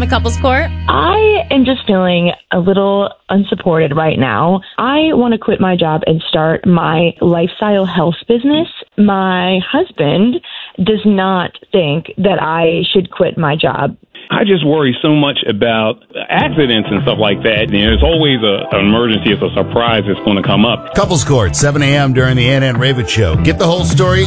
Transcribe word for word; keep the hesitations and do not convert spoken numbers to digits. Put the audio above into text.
the Couples Court. I am just feeling a little unsupported right now. I want to quit my job and start my lifestyle health business. My husband does not think that I should quit my job. I just worry so much about accidents and stuff like that. You know, it's always a, an emergency. It's a surprise that's going to come up. Couples Court, seven a.m. during the Ann and Ravitch Show. Get the whole story